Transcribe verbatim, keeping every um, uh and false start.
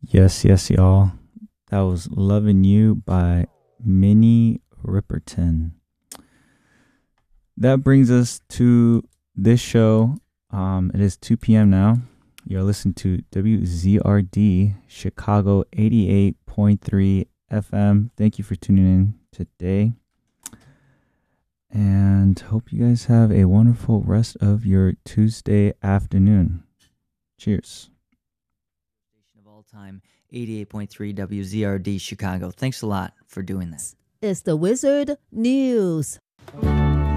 Yes, yes, y'all. That was Loving You by Minnie Ripperton. That brings us to this show. Um, it is two p.m. now. You're listening to W Z R D Chicago eighty-eight point three F M. Thank you for tuning in today. And hope you guys have a wonderful rest of your Tuesday afternoon. Cheers. Station of all time, eighty-eight point three W Z R D Chicago. Thanks a lot for doing that. It's the Wizard News.